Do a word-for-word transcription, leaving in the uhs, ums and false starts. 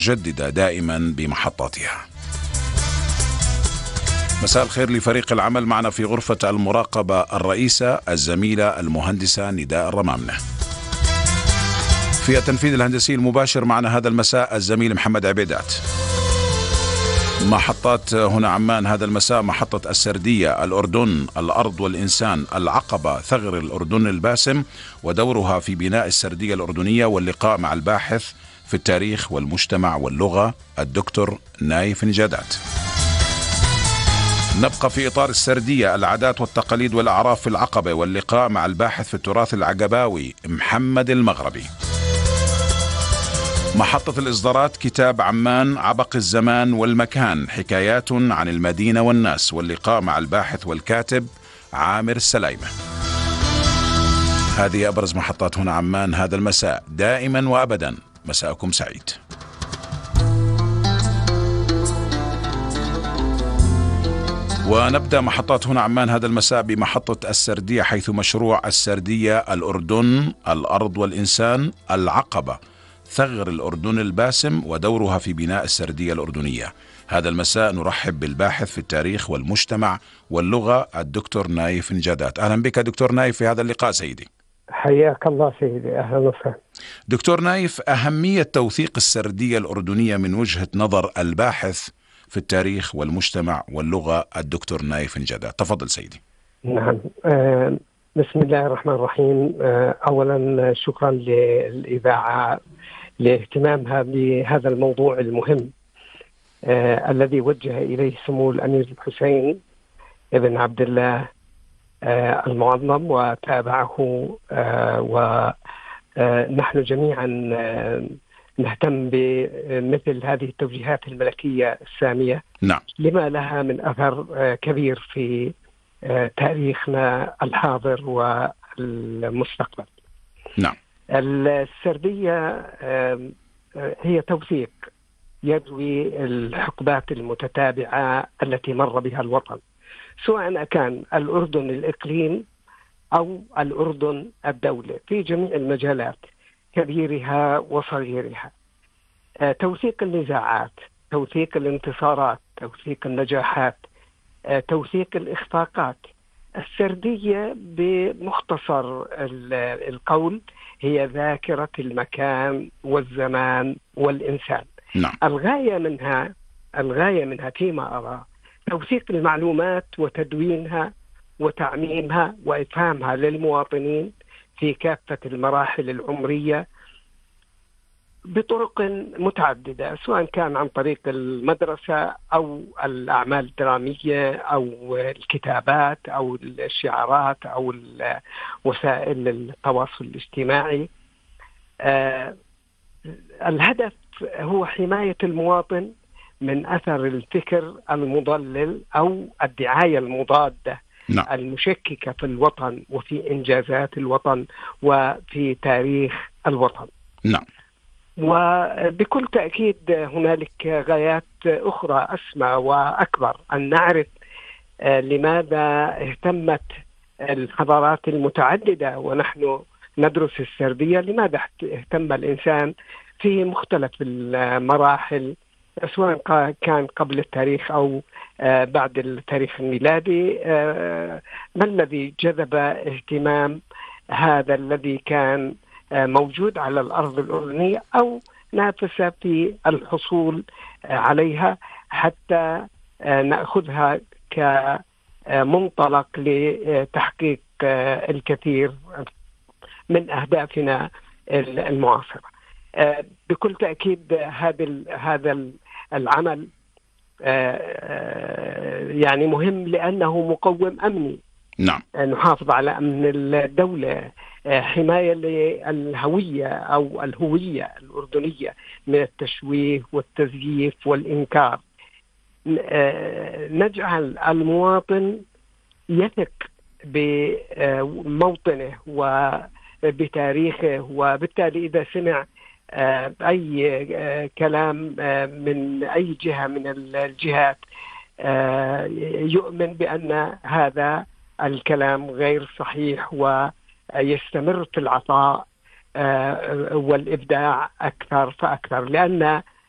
جددة دائما بمحطاتها. مساء الخير لفريق العمل. معنا في غرفة المراقبة الرئيسة الزميلة المهندسة نداء الرمامنة. في التنفيذ الهندسي المباشر معنا هذا المساء الزميل محمد عبيدات. محطات هنا عمان هذا المساء: محطة السردية، الأردن، الأرض والإنسان، العقبة، ثغر الأردن الباسم ودورها في بناء السردية الأردنية، واللقاء مع الباحث في التاريخ والمجتمع واللغة الدكتور نايف نجادات. نبقى في إطار السردية، العادات والتقاليد والأعراف في العقبة، واللقاء مع الباحث في التراث العقباوي محمد المغربي. محطة الإصدارات، كتاب عمان عبق الزمان والمكان، حكايات عن المدينة والناس، واللقاء مع الباحث والكاتب عامر السلايمة. هذه أبرز محطات هنا عمان هذا المساء. دائما وأبدا مساءكم سعيد. ونبدأ محطات هنا عمان هذا المساء بمحطة السردية، حيث مشروع السردية، الأردن، الأرض والإنسان، العقبة، ثغر الأردن الباسم ودورها في بناء السردية الأردنية. هذا المساء نرحب بالباحث في التاريخ والمجتمع واللغة الدكتور نايف نجادات. أهلا بك دكتور نايف في هذا اللقاء سيدي. حياك الله سيدي، أهلا وسهلا. دكتور نايف، أهمية توثيق السردية الأردنية من وجهة نظر الباحث في التاريخ والمجتمع واللغة الدكتور نايف نجادات. تفضل سيدي. نعم، آه بسم الله الرحمن الرحيم. آه أولا شكرا للإذاعة لاهتمامها بهذا الموضوع المهم آه الذي وجه إليه سمو الأمير الحسين ابن عبد الله آه المعظم وتابعه، آه ونحن جميعا آه نهتم بمثل هذه التوجيهات الملكية السامية. نعم. لما لها من أثر آه كبير في آه تاريخنا الحاضر والمستقبل. نعم. السردية هي توثيق يروي الحقبات المتتابعة التي مر بها الوطن، سواء كان الأردن الإقليم أو الأردن الدولة، في جميع المجالات كبيرها وصغيرها. توثيق النزاعات، توثيق الانتصارات، توثيق النجاحات، توثيق الإخفاقات. السردية بمختصر القول هي ذاكرة المكان والزمان والإنسان. نعم. الغاية منها الغاية منها فيما أرى توثيق المعلومات وتدوينها وتعميمها وإفهامها للمواطنين في كافة المراحل العمرية بطرق متعددة، سواء كان عن طريق المدرسة أو الأعمال الدرامية أو الكتابات أو الشعارات أو وسائل التواصل الاجتماعي. آه الهدف هو حماية المواطن من أثر الفكر المضلل أو الدعاية المضادة. نعم. المشككة في الوطن وفي إنجازات الوطن وفي تاريخ الوطن. نعم. وبكل تأكيد هنالك غايات أخرى أسمى وأكبر، أن نعرف لماذا اهتمت الحضارات المتعددة ونحن ندرس السردية، لماذا اهتم الإنسان في مختلف المراحل، سواء كان قبل التاريخ أو بعد التاريخ الميلادي. ما الذي جذب اهتمام هذا الذي كان موجود على الأرض الأردنية أو نافس في الحصول عليها، حتى نأخذها كمنطلق لتحقيق الكثير من أهدافنا المعاصرة. بكل تأكيد هذا هذا العمل يعني مهم لأنه مقوم أمني. نعم. نحافظ على أمن الدولة، حماية للهوية أو الهوية الأردنية من التشويه والتزييف والإنكار. نجعل المواطن يثق بموطنه وبتاريخه، وبالتالي إذا سمع أي كلام من أي جهة من الجهات يؤمن بأن هذا الكلام غير صحيح ويستمر في العطاء والإبداع أكثر فأكثر، لأن